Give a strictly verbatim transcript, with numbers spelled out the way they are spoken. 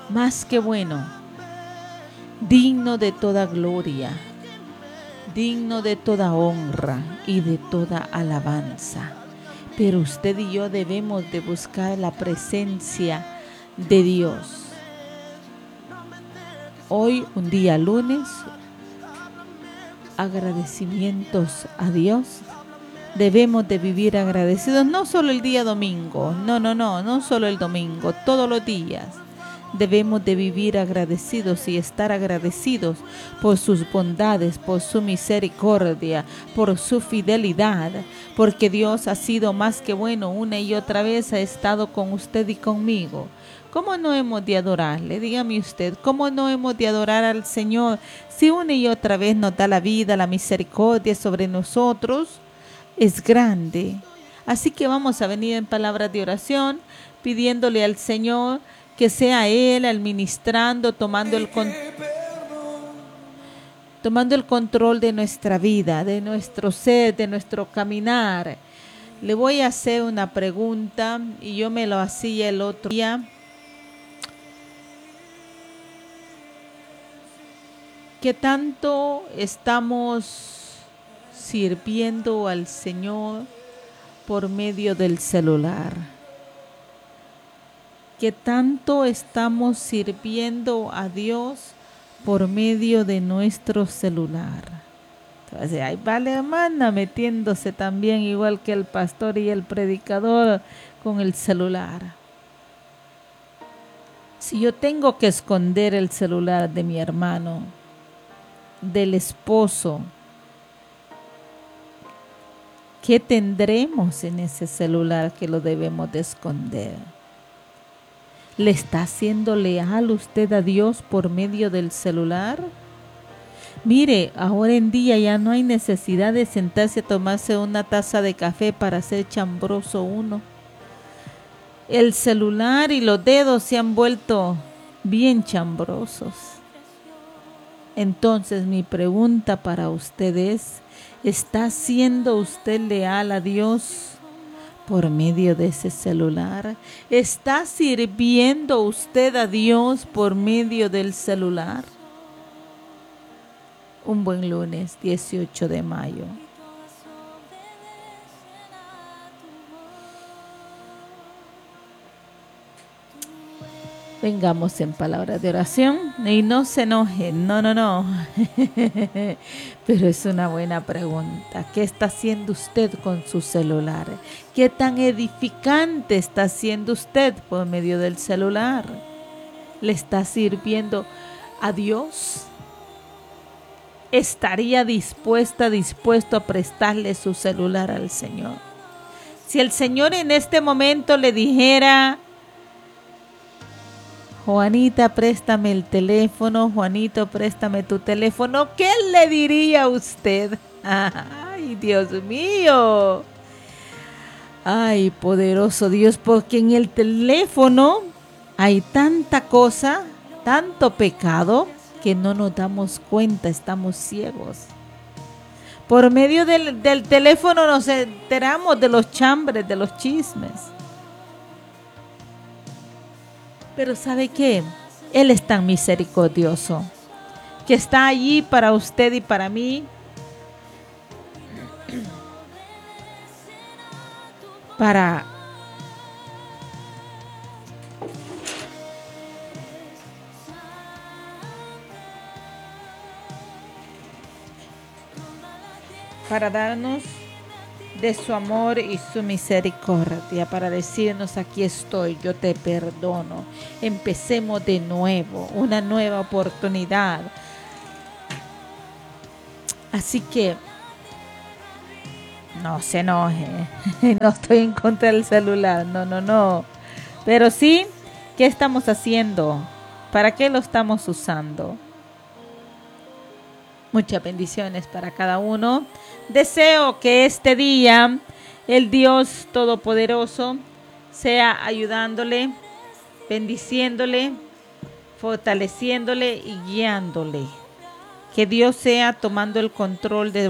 más que bueno, digno de toda gloria, digno de toda honra y de toda alabanza. Pero usted y yo debemos de buscar la presencia de Dios. Hoy, un día lunes, agradecimientos a Dios. Debemos de vivir agradecidos, no solo el día domingo, no, no, no, no solo el domingo, todos los días. Debemos de vivir agradecidos y estar agradecidos por sus bondades, por su misericordia, por su fidelidad, porque Dios ha sido más que bueno. Una y otra vez ha estado con usted y conmigo. ¿Cómo no hemos de adorarle? Dígame usted, ¿cómo no hemos de adorar al Señor si una y otra vez nos da la vida, la misericordia sobre nosotros? Es grande. Así que vamos a venir en palabras de oración, pidiéndole al Señor que sea Él administrando, tomando el, con, tomando el control de nuestra vida, de nuestro ser, de nuestro caminar. Le voy a hacer una pregunta y yo me lo hacía el otro día. ¿Qué tanto estamos sirviendo al Señor por medio del celular? ¿Qué tanto estamos sirviendo a Dios por medio de nuestro celular? Entonces, ahí va la hermana metiéndose también igual que el pastor y el predicador con el celular. Si yo tengo que esconder el celular de mi hermano, del esposo, ¿qué tendremos en ese celular que lo debemos de esconder? ¿Le está siendo leal usted a Dios por medio del celular? Mire, ahora en día ya no hay necesidad de sentarse a tomarse una taza de café para ser chambroso uno. El celular y los dedos se han vuelto bien chambrosos. Entonces mi pregunta para usted es, ¿está siendo usted leal a Dios por medio de ese celular? ¿Está sirviendo usted a Dios por medio del celular? Un buen lunes, dieciocho de mayo. Vengamos en palabras de oración y no se enojen, no, no, no. Pero es una buena pregunta. ¿Qué está haciendo usted con su celular? ¿Qué tan edificante está haciendo usted por medio del celular? ¿Le está sirviendo a Dios? ¿Estaría dispuesta, dispuesto a prestarle su celular al Señor? Si el Señor en este momento le dijera: Juanita, préstame el teléfono, Juanito, préstame tu teléfono, ¿qué le diría a usted? Ay, Dios mío. Ay, poderoso Dios, porque en el teléfono hay tanta cosa, tanto pecado, que no nos damos cuenta, estamos ciegos. Por medio del, del teléfono nos enteramos de los chambres, de los chismes. Pero ¿sabe qué? Él es tan misericordioso, que está allí para usted y para mí, para para darnos de su amor y su misericordia, para decirnos: aquí estoy, yo te perdono, empecemos de nuevo, una nueva oportunidad. Así que no se enoje, no estoy en contra del celular, no, no, no, pero sí, ¿qué estamos haciendo? ¿Para qué lo estamos usando? Muchas bendiciones para cada uno. Deseo que este día el Dios Todopoderoso sea ayudándole, bendiciéndole, fortaleciéndole y guiándole. Que Dios sea tomando el control de